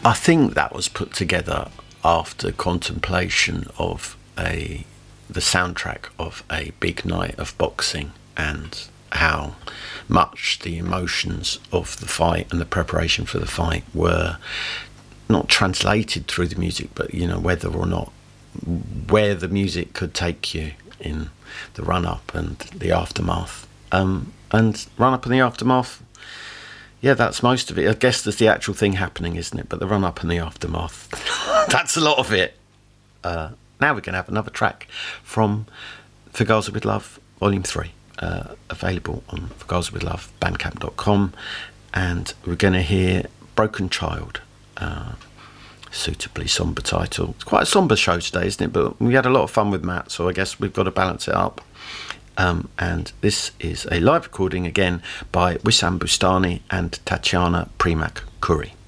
I think that was put together after contemplation of the soundtrack of a big night of boxing, and how much the emotions of the fight and the preparation for the fight were not translated through the music, but whether or not where the music could take you in the run-up and the aftermath. And run-up and the aftermath, yeah, that's most of it. I guess there's the actual thing happening, isn't it? But the run-up and the aftermath, that's a lot of it. Now we're going to have another track from Fugazi with Love, Volume 3, available on fugazivithlove.bandcamp.com, and we're going to hear Broken Child, suitably sombre title. It's quite a sombre show today, isn't it? But we had a lot of fun with Matt, so I guess we've got to balance it up. And this is a live recording again by Wissam Bustani and Tatiana Primak Kuri.